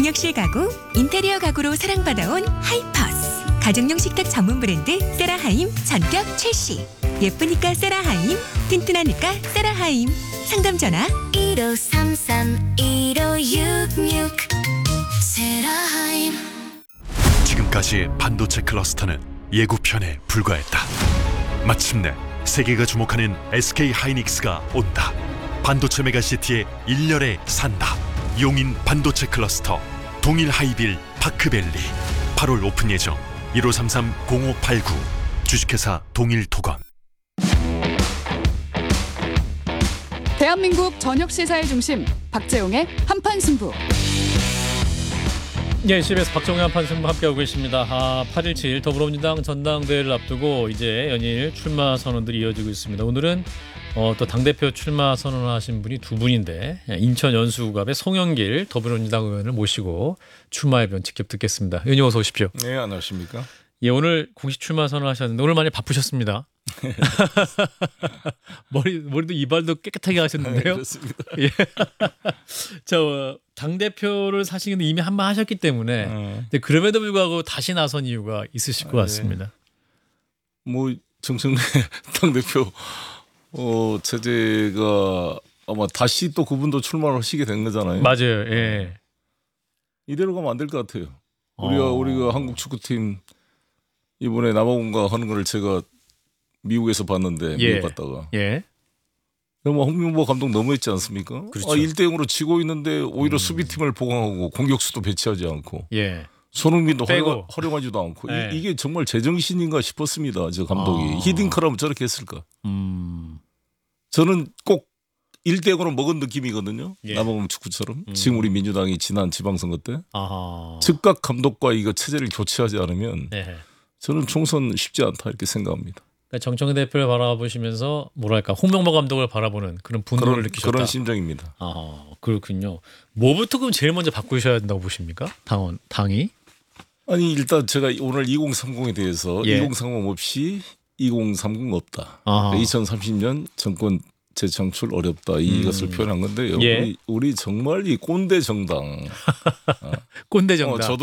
정역실 가구, 인테리어 가구로 사랑받아온 하이퍼스. 가정용 식탁 전문 브랜드 세라하임 전격 출시. 예쁘니까 세라하임, 튼튼하니까 세라하임. 상담 전화 1533-1566 세라하임. 지금까지 반도체 클러스터는 예고편에 불과했다. 마침내 세계가 주목하는 SK 하이닉스가 온다. 반도체 메가시티의 일렬에 산다. 용인 반도체 클러스터 동일 하이빌 파크밸리 8월 오픈 예정. 1533-0589 주식회사 동일토건. 대한민국 저녁 시사의 중심 박재용의 한판 승부. 네, CBS 박정희 한판 승부 함께하고 계십니다. 8.17 더불어민주당 전당대회를 앞두고 이제 연일 출마 선언들이 이어지고 있습니다. 오늘은 또 당대표 출마 선언하신 분이 두 분인데 인천 연수갑의 송영길 더불어민주당 의원을 모시고 출마 의견 직접 듣겠습니다. 의원님 어서 오십시오. 네, 안녕하십니까? 예, 오늘 공식 출마 선언하셨는데 오늘 많이 바쁘셨습니다. 머리도 이발도 깨끗하게 하셨는데요. 네, 그렇습니다. 예. 당 대표를 사실은 이미 한 번 하셨기 때문에 근데 그럼에도 불구하고 다시 나선 이유가 있으실 것 같습니다. 뭐 정청래 당 대표 체제가 아마 다시 또 그분도 출마를 하시게 된 거잖아요. 맞아요. 예. 이대로 가면 안 될 것 같아요. 우리가 한국 축구팀 이번에 남아공과 하는 걸 제가 미국에서 봤는데 예. 미국 갔다가 뭐 홍명보 감독 너무했지 않습니까? 그렇죠. 1대0으로 지고 있는데 오히려 수비팀을 보강하고 공격수도 배치하지 않고 예. 손흥민도 빼고. 활용하지도 않고 네. 이게 정말 제정신인가 싶었습니다. 저 감독이 히딩크라면 저렇게 했을까? 저는 꼭 1대0으로 먹은 느낌이거든요. 예. 남아공 축구처럼. 지금 우리 민주당이 지난 지방선거 때 아하. 즉각 감독과 이거 체제를 교체하지 않으면 네. 저는 총선 쉽지 않다 이렇게 생각합니다. 그러니까 정청래 대표를 바라보시면서 뭐랄까 홍명보 감독을 바라보는 그런 분노를 느끼셨다. 그런 심정입니다. 아, 그렇군요. 뭐부터 그럼 제일 먼저 바꾸셔야 된다고 보십니까? 당이? 아니 일단 제가 오늘 2030에 대해서 예. 2030 없이 2030 없다. 아하. 2030년 정권 재창출 어렵다 이것을 표현한 건데요. 예. 우리 정말 이 꼰대 정당. 꼰대 정당. 저도